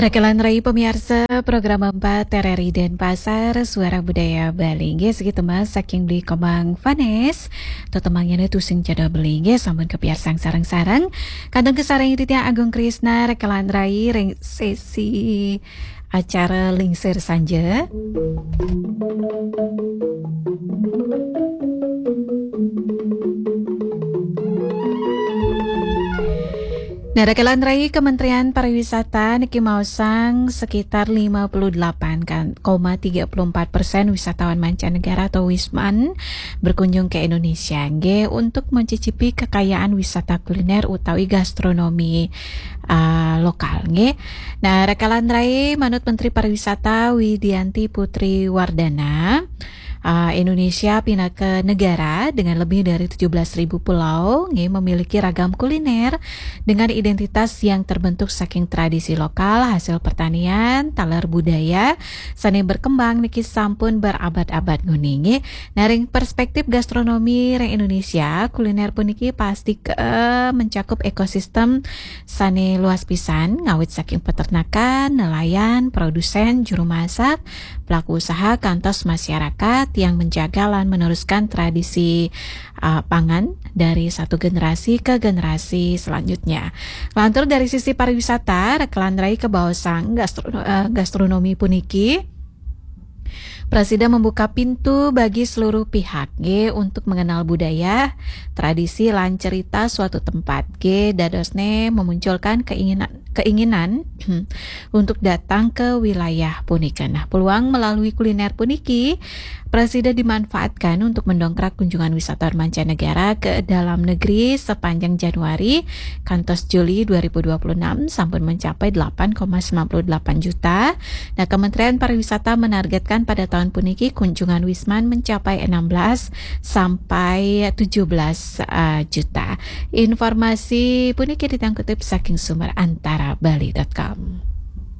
Rekelan Rai pemirsa program 4 TRRI Denpasar Suara Budaya Bali nggih segitu mas saking beli Komang Vanes tetemangnya itu sing cada beli nggih sampun kepiar sang sarang-sarang kantong kesarang Ditya Agung Krisna Rekelan Rai ring sesi acara Lingsir Sanja. Nah, Rekelan Rai Kementerian Pariwisata niki mausang sekitar 58,34% wisatawan mancanegara atau wisman berkunjung ke Indonesia nggih untuk mencicipi kekayaan wisata kuliner utawi gastronomi lokal nggih. Nah, Rekelan Rai manut Menteri Pariwisata Widianti Putri Wardana, Indonesia pindah ke negara dengan lebih dari 17.000 pulau memiliki ragam kuliner dengan identitas yang terbentuk saking tradisi lokal, hasil pertanian, talar budaya, seni berkembang niki sampun berabad-abad nguningi. Naring perspektif gastronomi ring Indonesia, kuliner puniki pasti mencakup ekosistem sane luas pisan ngawit saking peternakan, nelayan, produsen, juru masak, pelaku usaha kantos masyarakat yang menjaga dan meneruskan tradisi pangan dari satu generasi ke generasi selanjutnya. Lantur dari sisi pariwisata, Rekelan Rai kebawasan gastronomi puniki Presiden membuka pintu bagi seluruh pihak untuk mengenal budaya, tradisi lan cerita suatu tempat dadosne memunculkan keinginan untuk datang ke wilayah punika. Nah, peluang melalui kuliner puniki Presiden dimanfaatkan untuk mendongkrak kunjungan wisatawan mancanegara ke dalam negeri sepanjang Januari kantos Juli 2026 sampun mencapai 8,98 juta. Nah, Kementerian Pariwisata menargetkan pada tahun puniki kunjungan wisman mencapai 16 sampai 17 juta. Informasi puniki ditangkutip saking sumber antarabali.com.